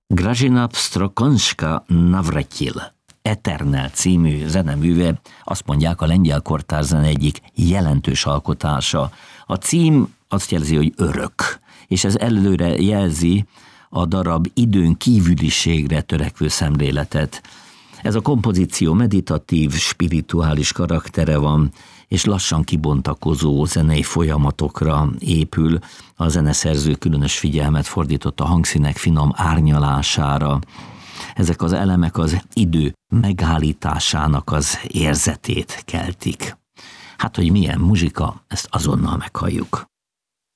Grażyna Pstrokonska-Navratil Eternel című zeneműve, azt mondják, a lengyel kortárzene egyik jelentős alkotása. A cím azt jelzi, hogy örök, és ez előre jelzi a darab időn kívüliségre törekvő szemléletet. Ez a kompozíció meditatív, spirituális karaktere van, és lassan kibontakozó zenei folyamatokra épül. A zeneszerző különös figyelmet fordított a hangszínek finom árnyalására. Ezek az elemek az idő megállításának az érzetét keltik. Hát, hogy milyen muzsika, ezt azonnal meghalljuk.